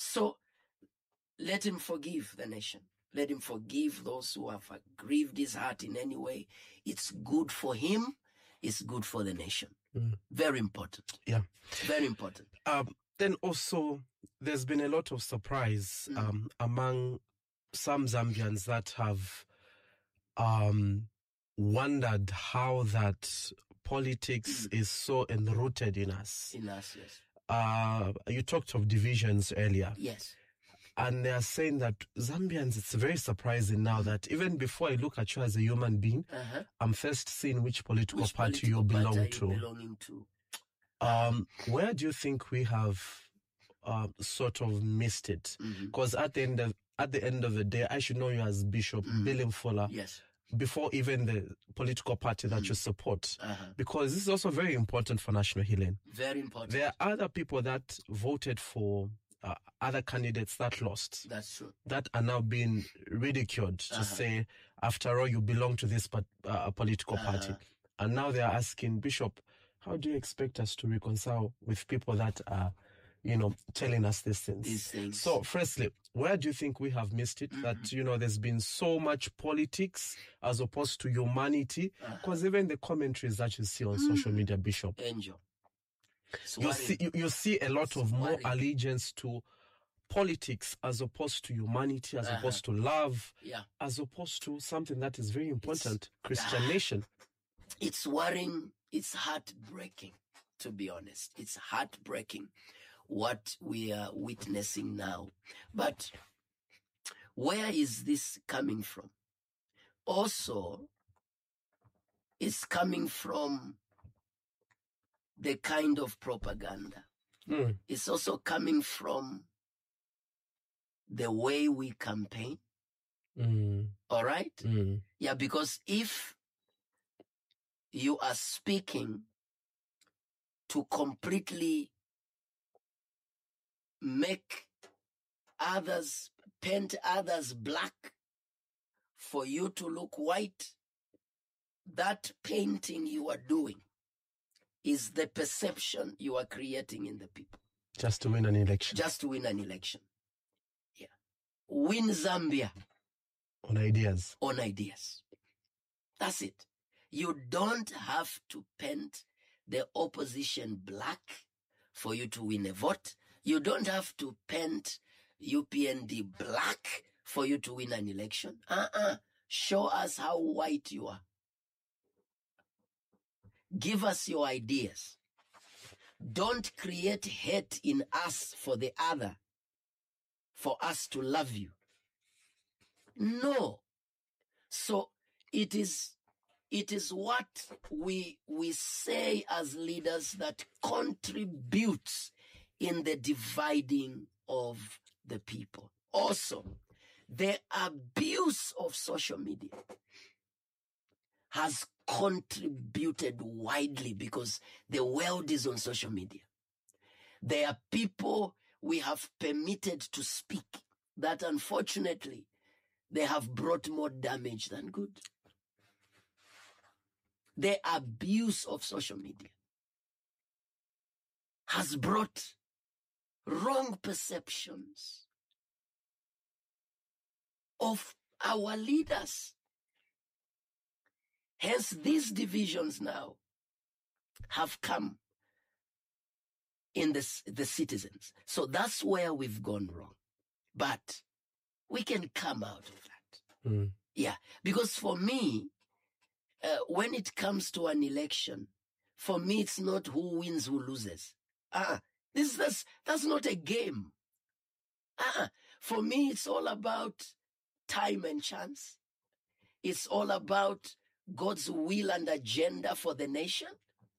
So let him forgive the nation. Let him forgive those who have grieved his heart in any way. It's good for him. It's good for the nation. Very important. Yeah. Very important. Then also, there's been a lot of surprise among some Zambians that have wondered how that politics is so enrooted in us. In us, yes. You talked of divisions earlier. Yes. And they are saying that Zambians, it's very surprising now that even before I look at you as a human being, I'm first seeing which political party you belong to. Where do you think we have sort of missed it? Because at the end of the day, I should know you as Bishop Billy Mfola. Yes. Before even the political party that you support. Because this is also very important for national healing. Very important. There are other people that voted for other candidates that lost. That's true. That are now being ridiculed to say, after all, you belong to this political party. And now they are asking, Bishop, how do you expect us to reconcile with people that are, telling us these things? So, firstly, where do you think we have missed it? That, there's been so much politics as opposed to humanity? Because even the commentaries that you see on social media, Bishop, Angel. You see a lot of more allegiance to politics as opposed to humanity, as opposed to love, as opposed to something that is very important, Christian nation. It's worrying. It's heartbreaking, to be honest. It's heartbreaking what we are witnessing now. But where is this coming from? Also, it's coming from the kind of propaganda. It's also coming from the way we campaign. All right? Yeah, because if you are speaking to completely paint others black for you to look white, that painting you are doing is the perception you are creating in the people. Just to win an election. Yeah. Win Zambia. On ideas. That's it. You don't have to paint the opposition black for you to win a vote. You don't have to paint UPND black for you to win an election. Show us how white you are. Give us your ideas. Don't create hate in us for the other, for us to love you. No. So it is what we say as leaders that contributes in the dividing of the people. Also, the abuse of social media has contributed widely because the world is on social media. There are people we have permitted to speak that unfortunately they have brought more damage than good. The abuse of social media has brought wrong perceptions of our leaders. Hence, these divisions now have come in the citizens. So that's where we've gone wrong. But we can come out of that. Yeah, because for me, when it comes to an election, for me, it's not who wins, who loses. That's not a game. For me, it's all about time and chance. It's all about God's will and agenda for the nation.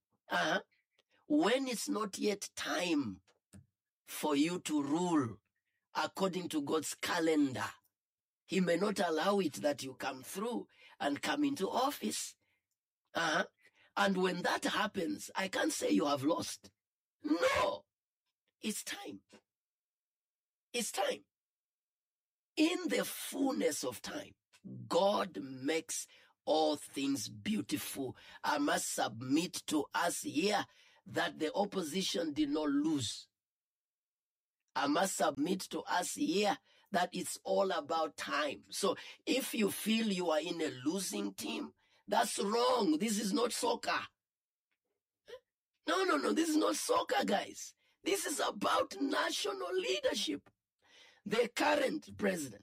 When it's not yet time for you to rule according to God's calendar, He may not allow it that you come through and come into office. And when that happens, I can't say you have lost. No, it's time. It's time. In the fullness of time, God makes all things beautiful. I must submit to us here that the opposition did not lose. I must submit to us here that it's all about time. So if you feel you are in a losing team, that's wrong. This is not soccer. No. This is not soccer, guys. This is about national leadership. The current president,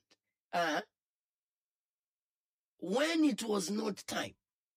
when it was not time,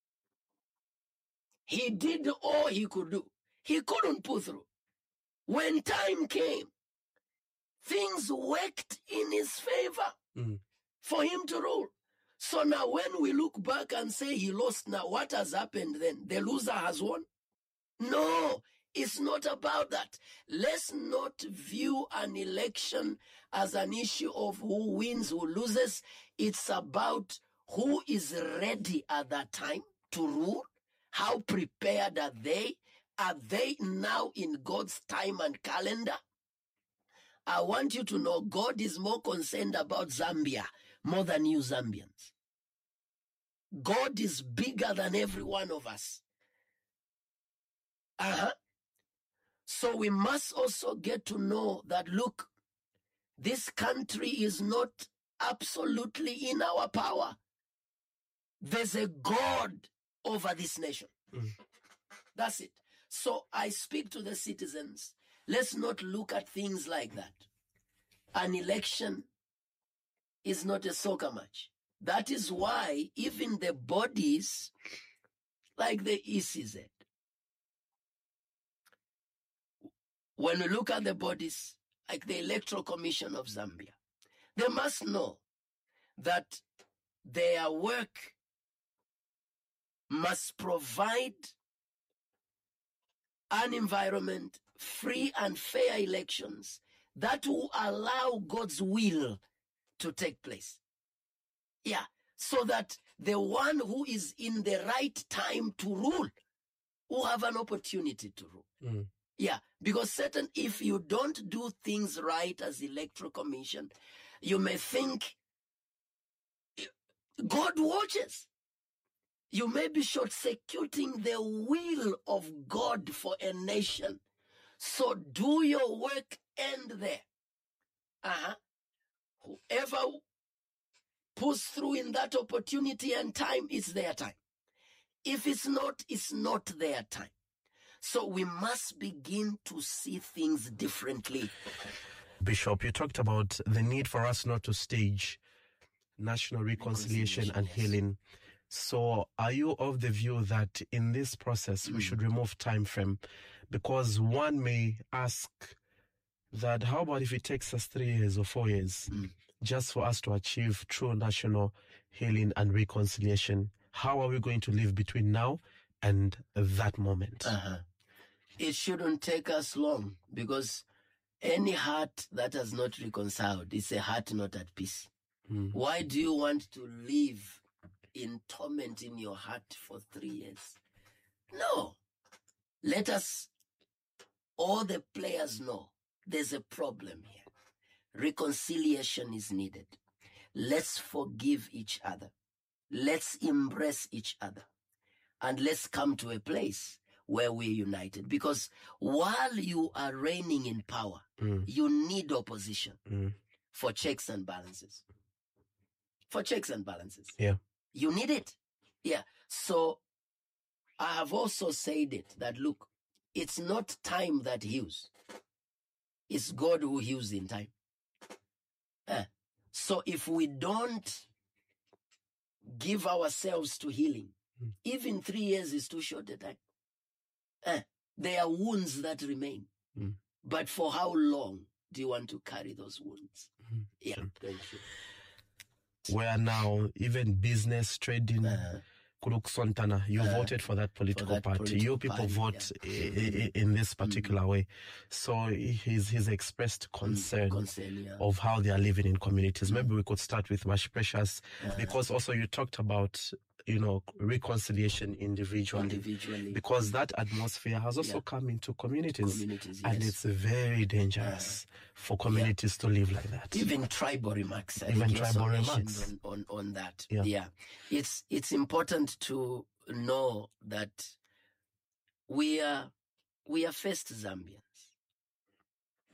he did all he could do. He couldn't pull through. When time came, things worked in his favor for him to rule. So now when we look back and say he lost, now what has happened then? The loser has won? No, it's not about that. Let's not view an election as an issue of who wins, who loses. It's about who is ready at that time to rule. How prepared are they? Are they now in God's time and calendar? I want you to know God is more concerned about Zambia more than you Zambians. God is bigger than every one of us. So we must also get to know that, look, this country is not absolutely in our power. There's a God over this nation. That's it. So I speak to the citizens. Let's not look at things like that. An election is not a soccer match. That is why even the bodies like the ECZ, when we look at the bodies like the Electoral Commission of Zambia, they must know that their work must provide an environment, free and fair elections that will allow God's will to take place. Yeah, so that the one who is in the right time to rule will have an opportunity to rule. Yeah, because if you don't do things right as Electoral Commission, you may think God watches. You may be short-circuiting the will of God for a nation. So do your work, end there. Whoever pulls through in that opportunity and time, it's their time. If it's not their time. So we must begin to see things differently. Bishop, you talked about the need for us not to stage national reconciliation and healing. So are you of the view that in this process we should remove time frame? Because one may ask that how about if it takes us 3 years or 4 years just for us to achieve true national healing and reconciliation? How are we going to live between now and that moment? It shouldn't take us long, because any heart that has not reconciled is a heart not at peace. Why do you want to live in torment in your heart for 3 years? No. Let us, all the players, know there's a problem here. Reconciliation is needed. Let's forgive each other. Let's embrace each other. And let's come to a place where we're united. Because while you are reigning in power, you need opposition for checks and balances. For checks and balances. Yeah. You need it. Yeah. So I have also said it that, look, it's not time that heals. It's God who heals in time. So if we don't give ourselves to healing, even 3 years is too short a time. There are wounds that remain. But for how long do you want to carry those wounds? Yeah. Thank you. Where now even business, trading, Kuruk you voted for that political party. You people vote in this particular way. So he's expressed concern of how they are living in communities. Maybe we could start with Mash Precious, because also you talked about, reconciliation individually. Because that atmosphere has also come into communities. And it's very dangerous for communities to live like that. Even tribal remarks. On that. Yeah. It's important to know that we are first Zambians.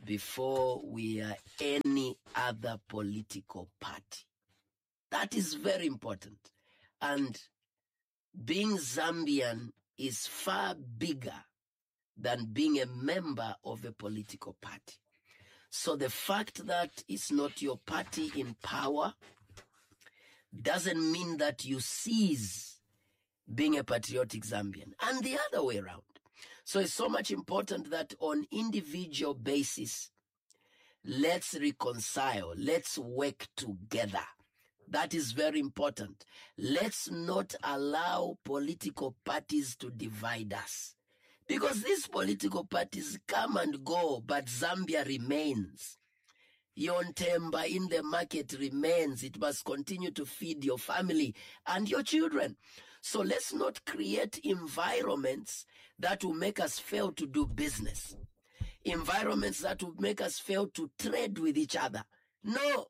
before we are any other political party. That is very important. And being Zambian is far bigger than being a member of a political party. So the fact that it's not your party in power doesn't mean that you cease being a patriotic Zambian, and the other way around. So it's so much important that on individual basis, let's reconcile, let's work together. That is very important. Let's not allow political parties to divide us. Because these political parties come and go, but Zambia remains. Yontemba in the market remains. It must continue to feed your family and your children. So let's not create environments that will make us fail to do business. Environments that will make us fail to trade with each other. No.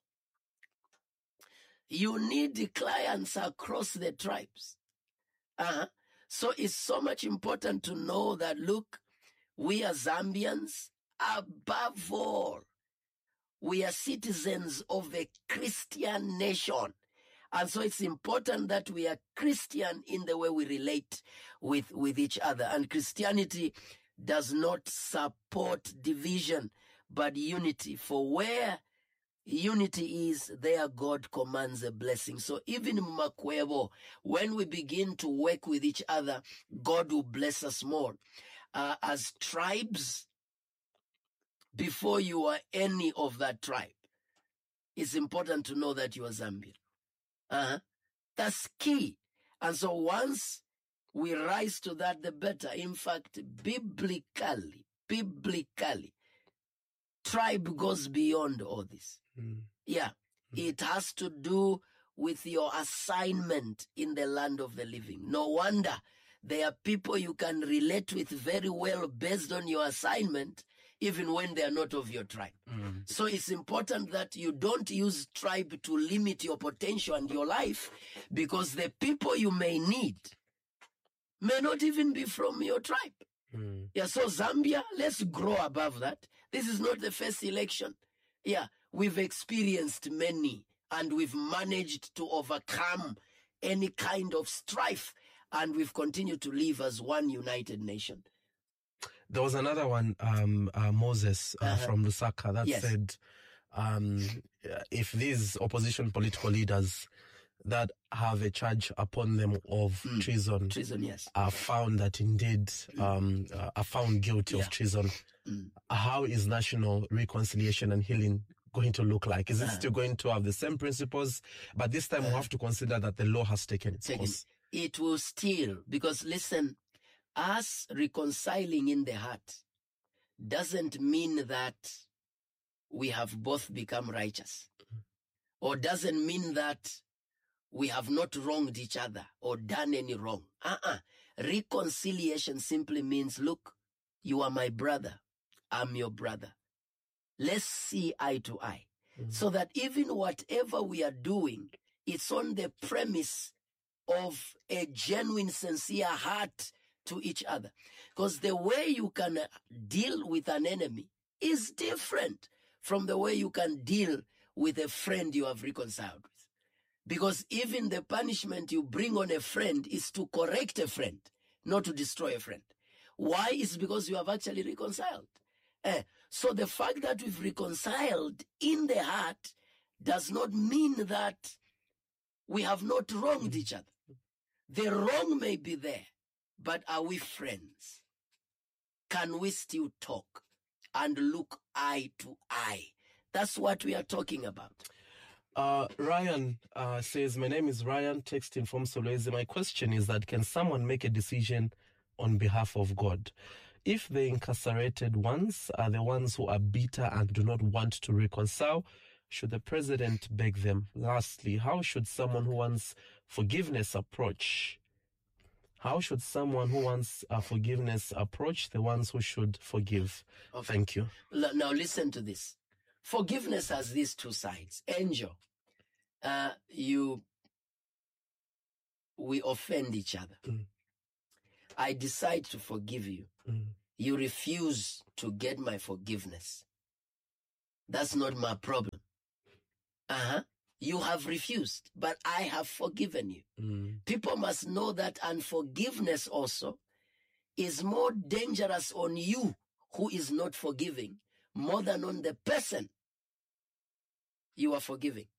You need the clients across the tribes. So it's so much important to know that, look, we are Zambians. Above all, we are citizens of a Christian nation. And so it's important that we are Christian in the way we relate with each other. And Christianity does not support division, but unity. For where unity is, there God commands a blessing. So even in Makwebo, when we begin to work with each other, God will bless us more. As tribes, before you are any of that tribe, it's important to know that you are Zambian. That's key. And so once we rise to that, the better. In fact, biblically, tribe goes beyond all this. Yeah. It has to do with your assignment in the land of the living. No wonder there are people you can relate with very well based on your assignment, even when they are not of your tribe. So it's important that you don't use tribe to limit your potential and your life, because the people you may need may not even be from your tribe. Yeah, so Zambia, let's grow above that. This is not the first election. Yeah, we've experienced many, and we've managed to overcome any kind of strife, and we've continued to live as one united nation. There was another one, Moses from Lusaka, that said, if these opposition political leaders that have a charge upon them of treason, yes, are found that indeed are found guilty of treason, how is national reconciliation and healing going to look like? Is it still going to have the same principles? But this time we have to consider that the law has taken its course. It will still, because listen, us reconciling in the heart doesn't mean that we have both become righteous, or doesn't mean that we have not wronged each other or done any wrong. Reconciliation simply means, look, you are my brother, I'm your brother. Let's see eye to eye. So that even whatever we are doing, it's on the premise of a genuine, sincere heart to each other. Because the way you can deal with an enemy is different from the way you can deal with a friend you have reconciled with. Because even the punishment you bring on a friend is to correct a friend, not to destroy a friend. Why? It's because you have actually reconciled. So the fact that we've reconciled in the heart does not mean that we have not wronged each other. The wrong may be there, but are we friends? Can we still talk and look eye to eye? That's what we are talking about. Ryan says, my name is Ryan, texting from Solwezi. My question is that, can someone make a decision on behalf of God? If the incarcerated ones are the ones who are bitter and do not want to reconcile, should the president beg them? Lastly, how should someone who wants forgiveness approach? How should someone who wants forgiveness approach the ones who should forgive? Okay. Thank you. Now listen to this. Forgiveness has these two sides. Angel, we offend each other. I decide to forgive you. You refuse to get my forgiveness. That's not my problem. You have refused, but I have forgiven you. People must know that unforgiveness also is more dangerous on you who is not forgiving more than on the person you are forgiving.